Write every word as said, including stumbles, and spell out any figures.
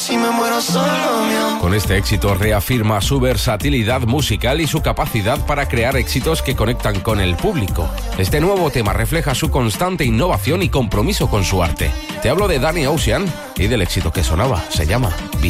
Si me muero solo, mi amor. Con este éxito reafirma su versatilidad musical y su capacidad para crear éxitos que conectan con el público. Este nuevo tema refleja su constante innovación y compromiso con su arte. Te hablo de Danny Ocean y del éxito que sonaba. Se llama Vida.